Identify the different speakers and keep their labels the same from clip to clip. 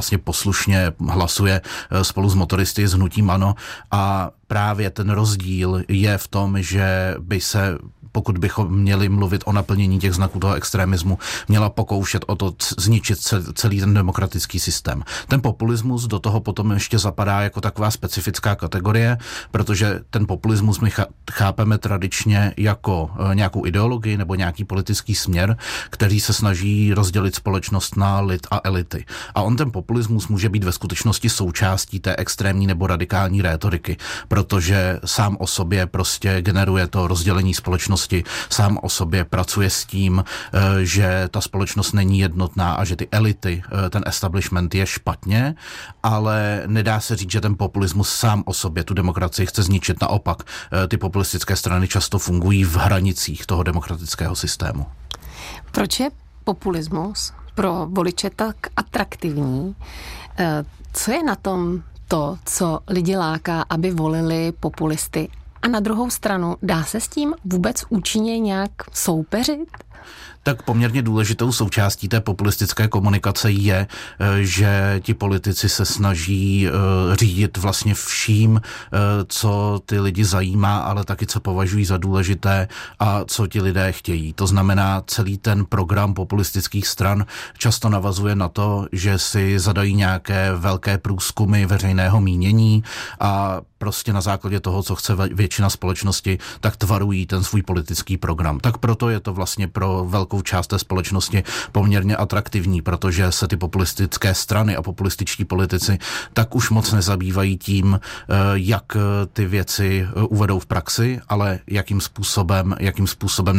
Speaker 1: vlastně poslušně hlasuje spolu s motoristy z hnutím ANO a právě ten rozdíl je v tom, že by se, pokud bychom měli mluvit o naplnění těch znaků toho extremismu, měla pokoušet o to zničit celý ten demokratický systém. Ten populismus do toho potom ještě zapadá jako taková specifická kategorie, protože ten populismus my chápeme tradičně jako nějakou ideologii nebo nějaký politický směr, který se snaží rozdělit společnost na lid a elity. A on ten populismus může být ve skutečnosti součástí té extrémní nebo radikální rétoriky, protože sám o sobě prostě generuje to rozdělení společnosti, sám o sobě pracuje s tím, že ta společnost není jednotná a že ty elity, ten establishment je špatně, ale nedá se říct, že ten populismus sám o sobě tu demokracii chce zničit. Naopak, ty populistické strany často fungují v hranicích toho demokratického systému.
Speaker 2: Proč je populismus pro voliče tak atraktivní? Co je na tom to, co lidi láká, aby volili populisty? A na druhou stranu, dá se s tím vůbec účinně nějak soupeřit?
Speaker 1: Tak poměrně důležitou součástí té populistické komunikace je, že ti politici se snaží řídit vlastně vším, co ty lidi zajímá, ale taky co považují za důležité a co ti lidé chtějí. To znamená, celý ten program populistických stran často navazuje na to, že si zadají nějaké velké průzkumy veřejného mínění a prostě na základě toho, co chce většina společnosti, tak tvarují ten svůj politický program. Tak proto je to vlastně pro velkou část té společnosti poměrně atraktivní, protože se ty populistické strany a populističtí politici tak už moc nezabývají tím, jak ty věci uvedou v praxi, ale jakým způsobem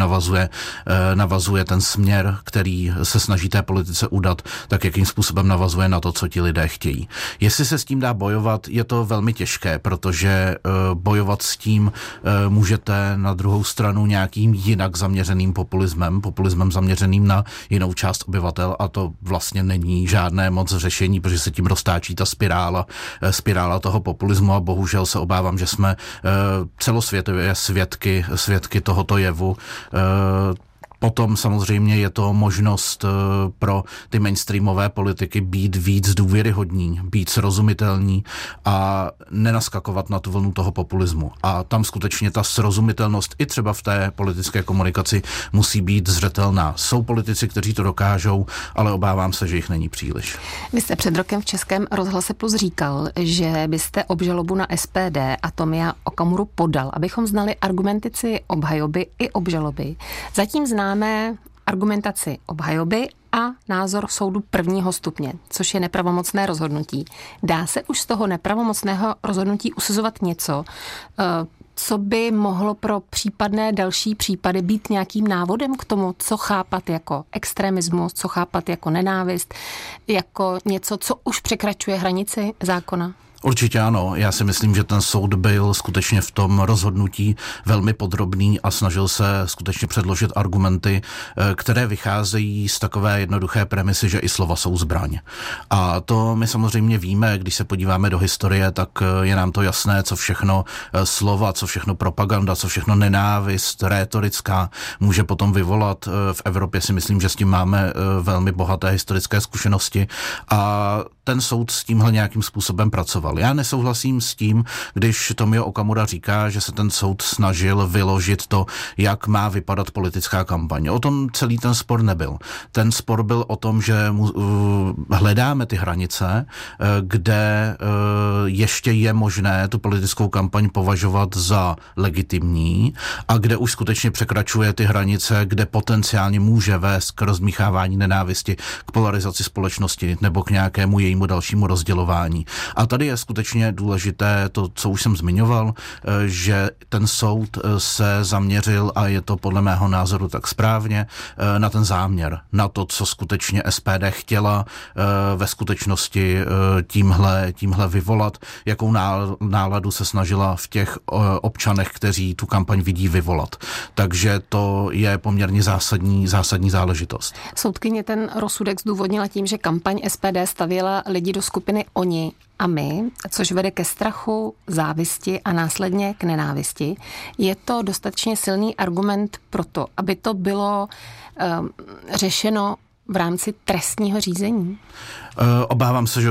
Speaker 1: navazuje ten směr, který se snaží té politice udat, tak jakým způsobem navazuje na to, co ti lidé chtějí. Jestli se s tím dá bojovat, je to velmi těžké, protože bojovat s tím můžete na druhou stranu nějakým jinak zaměřeným populismem zaměřeným na jinou část obyvatel a to vlastně není žádné moc řešení, protože se tím roztáčí ta spirála toho populismu a bohužel se obávám, že jsme celosvětově svědky tohoto jevu. Potom samozřejmě je to možnost pro ty mainstreamové politiky být víc důvěryhodní, být srozumitelní a nenaskakovat na tu vlnu toho populismu. A tam skutečně ta srozumitelnost i třeba v té politické komunikaci musí být zřetelná. Jsou politici, kteří to dokážou, ale obávám se, že jich není příliš.
Speaker 2: Vy jste před rokem v Českém rozhlase Plus říkal, že byste obžalobu na SPD a Tomia Okamuru podal, abychom znali argumentaci obhajoby i obžaloby. Zatím známe argumentaci obhajoby a názor soudu prvního stupně, což je nepravomocné rozhodnutí. Dá se už z toho nepravomocného rozhodnutí usuzovat něco, co by mohlo pro případné další případy být nějakým návodem k tomu, co chápat jako extremismus, co chápat jako nenávist, jako něco, co už překračuje hranici zákona?
Speaker 1: Určitě ano. Já si myslím, že ten soud byl skutečně v tom rozhodnutí velmi podrobný a snažil se skutečně předložit argumenty, které vycházejí z takové jednoduché premisy, že i slova jsou zbraň. A to my samozřejmě víme, když se podíváme do historie, tak je nám to jasné, co všechno slova, co všechno propaganda, co všechno nenávist rétorická může potom vyvolat. V Evropě si myslím, že s tím máme velmi bohaté historické zkušenosti a ten soud s tímhle nějakým způsobem pracoval. Já nesouhlasím s tím, když Tomio Okamura říká, že se ten soud snažil vyložit to, jak má vypadat politická kampaň. O tom celý ten spor nebyl. Ten spor byl o tom, že hledáme ty hranice, kde ještě je možné tu politickou kampaň považovat za legitimní a kde už skutečně překračuje ty hranice, kde potenciálně může vést k rozdmíchávání nenávisti, k polarizaci společnosti nebo k nějakému jejímu dalšímu rozdělování. A tady je skutečně důležité to, co už jsem zmiňoval, že ten soud se zaměřil, a je to podle mého názoru tak správně, na ten záměr, na to, co skutečně SPD chtěla ve skutečnosti tímhle vyvolat, jakou náladu se snažila v těch občanech, kteří tu kampaň vidí, vyvolat. Takže to je poměrně zásadní záležitost.
Speaker 2: Soudkyně ten rozsudek zdůvodnila tím, že kampaň SPD stavěla lidi do skupiny oni a my, což vede ke strachu, závisti a následně k nenávisti. Je to dostatečně silný argument pro to, aby to bylo řešeno v rámci trestního řízení?
Speaker 1: Obávám se, že